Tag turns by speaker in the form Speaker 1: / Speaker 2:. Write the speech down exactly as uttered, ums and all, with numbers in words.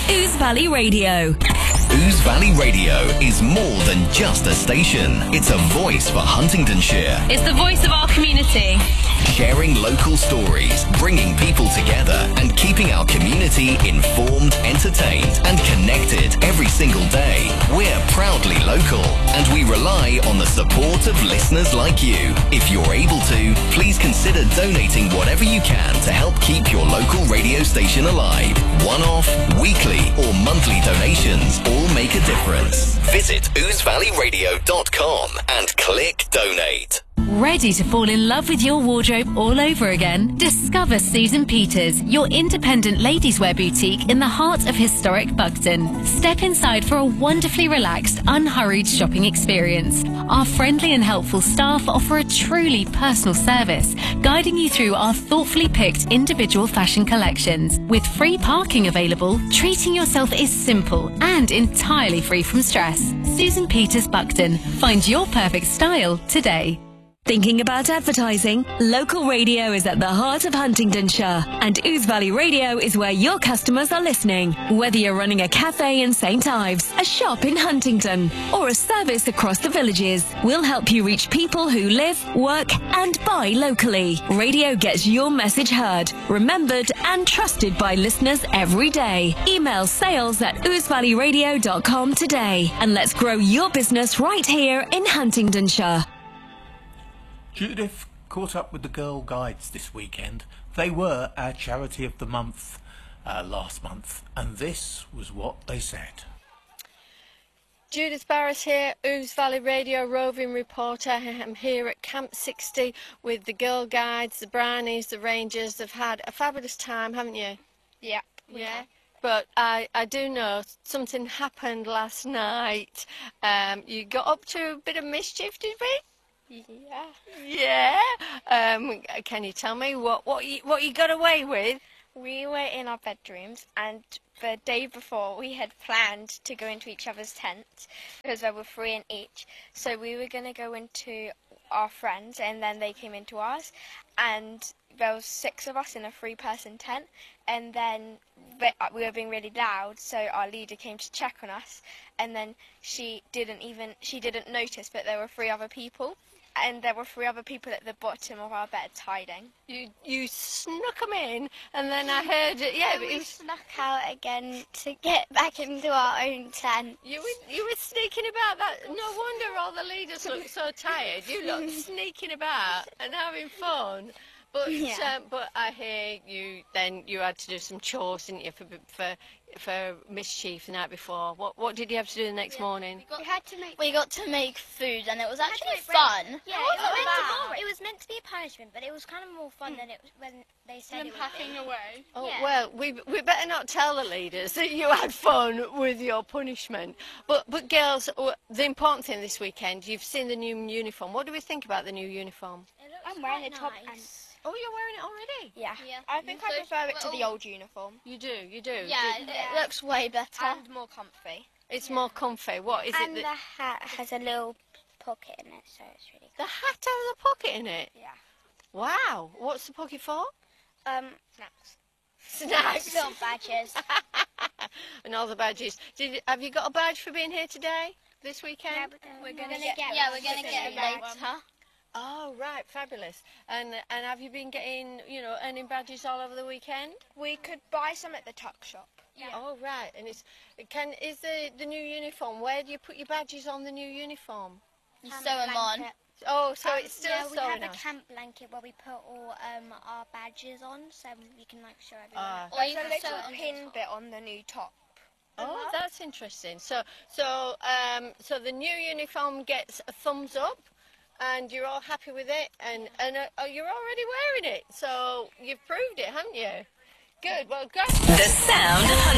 Speaker 1: Ouse Valley Radio.
Speaker 2: Ouse Valley Radio is more than just a station. It's a voice for Huntingdonshire.
Speaker 3: It's the voice of our community.
Speaker 2: Sharing local stories, bringing people together and keeping our community informed, entertained and connected every single day. We're proudly local and we rely on the support of listeners like you. If you're able to, please consider donating whatever you can to help keep your local radio station alive. One-off, weekly or monthly donations all make a difference. Visit ouse valley radio dot com and click donate.
Speaker 1: Ready to fall in love with your wardrobe all over again? Discover Susan Peters, your independent ladies' wear boutique in the heart of historic Buckton. Step inside for a wonderfully relaxed, unhurried shopping experience. Our friendly and helpful staff offer a truly personal service, guiding you through our thoughtfully picked individual fashion collections. With free parking available, treating yourself is simple and entirely free from stress. Susan Peters Buckton. Find your perfect style today. Thinking about advertising? Local radio is at the heart of Huntingdonshire, and Ouse Valley Radio is where your customers are listening. Whether you're running a cafe in Saint Ives, a shop in Huntingdon, or a service across the villages, we'll help you reach people who live, work and buy locally. Radio gets your message heard, remembered and trusted by listeners every day. Email sales at ouse valley radio dot com today, and let's grow your business right here in Huntingdonshire.
Speaker 4: Judith caught up with the Girl Guides this weekend. They were our charity of the month uh, last month, and this was what they said.
Speaker 5: Judith Barrett here, Ouse Valley Radio roving reporter. I'm here at Camp sixty with the Girl Guides, the Brownies, the Rangers. They've had a fabulous time, haven't you?
Speaker 6: Yeah.
Speaker 5: Yeah. But I, I do know something happened last night. Um, you got up to a bit of mischief, did we?
Speaker 6: Yeah.
Speaker 5: Yeah. Um, can you tell me what what you, what you got away with?
Speaker 6: We were in our bedrooms, and the day before we had planned to go into each other's tents because there were three in each. So we were going to go into our friends, and then they came into ours, and there was six of us in a three-person tent, and then we were being really loud, so our leader came to check on us, and then she didn't even she didn't notice, but there were three other people. And there were three other people at the bottom of our beds hiding.
Speaker 5: You you snuck them in, and then I heard it. Yeah,
Speaker 6: and
Speaker 5: but
Speaker 6: we
Speaker 5: it was,
Speaker 6: snuck out again to get back into our own tent.
Speaker 5: you were you were sneaking about. That no wonder all the leaders look so tired. You look sneaking about and having fun. But
Speaker 6: Yeah.
Speaker 5: um, but I hear you. Then you had to do some chores, didn't you, for for for mischief the night before? What what did you have to do the next morning?
Speaker 6: We had to make.
Speaker 7: We got to make food, and it was
Speaker 6: had to
Speaker 7: actually
Speaker 6: make bread.
Speaker 7: fun.
Speaker 6: Yeah,
Speaker 7: it
Speaker 6: it was,
Speaker 7: wasn't
Speaker 6: meant to,
Speaker 7: bad.
Speaker 6: it was meant to be a punishment, but it was kind of more fun than it was when they said it would be.
Speaker 7: away.
Speaker 5: Oh
Speaker 6: Yeah.
Speaker 5: well, we we better not tell the leaders that you had fun with your punishment. But but girls, w- the important thing this weekend, you've seen the new uniform. What do we think about the new uniform?
Speaker 6: I'm wearing a top and.
Speaker 5: Oh, you're wearing it already?
Speaker 6: Yeah.
Speaker 7: Yeah.
Speaker 6: I think I prefer it to the old uniform.
Speaker 5: You do, you do.
Speaker 7: Yeah,
Speaker 5: Do-
Speaker 7: it looks way better.
Speaker 6: And more comfy.
Speaker 5: It's more comfy. What is
Speaker 6: And
Speaker 5: it?
Speaker 6: the
Speaker 5: That,
Speaker 6: hat has a little pocket in it, so it's really
Speaker 5: the hat has a pocket in it.
Speaker 6: Yeah.
Speaker 5: Wow. What's the pocket for?
Speaker 6: Um, snacks.
Speaker 5: Snacks.
Speaker 6: Little badges.
Speaker 5: And all the badges. Did have you got a badge for being here today? This weekend?
Speaker 6: we're
Speaker 7: gonna get- yeah, we're gonna get it later.
Speaker 5: Oh, right, fabulous. And and have you been getting, you know, earning badges all over the weekend?
Speaker 6: We could buy some at the tuck shop.
Speaker 7: Yeah.
Speaker 5: Oh, right. And it's can is the the new uniform? Where do you put your badges on the new uniform?
Speaker 7: You sew them on.
Speaker 5: Oh, so
Speaker 6: Um,
Speaker 5: it's still
Speaker 6: yeah, we
Speaker 5: sewing
Speaker 6: have a
Speaker 5: on.
Speaker 6: camp blanket where we put all um our badges on, so we can like show everyone.
Speaker 5: Ah.
Speaker 7: Or you
Speaker 6: There's a
Speaker 7: can sew
Speaker 6: little
Speaker 7: it onto
Speaker 6: pin
Speaker 7: the top.
Speaker 6: bit on the new top.
Speaker 5: Oh, that's interesting. So so um so the new uniform gets a thumbs up. And you're all happy with it, and and uh, oh, you're already wearing it, so you've proved it, haven't you? Good. Well, great.
Speaker 1: The sound of